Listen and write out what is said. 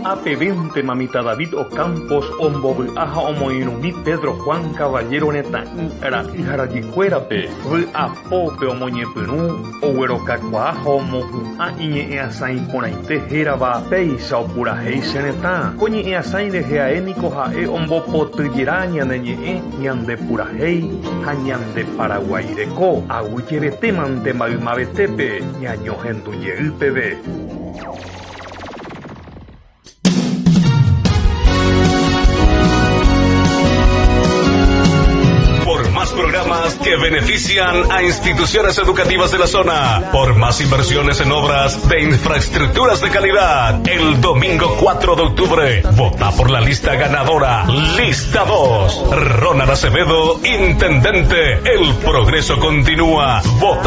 Apevente mamita David Ocampos ombovy'áha omoirũmi Pedro Juan Caballero netã'i ra'yharajikwérape vy'apópe omoñepyrũ oguerokakuaa ha omohu'ã iñe'ẽasãi porãite hérava péicha opurahéi che retã ko ñe'ẽasãi rehe aéniko ha'e ombopotyjera ñane ñe'ẽ ñande purahéi ha ñande Paraguay reko aguyjevetémante maymavetépe ñañohendujeýpeve. Más programas que benefician a instituciones educativas de la zona. Por más inversiones en obras de infraestructuras de calidad. El domingo 4 de octubre, vota por la lista ganadora. Lista 2. Ronald Acevedo, intendente. El progreso continúa. Vota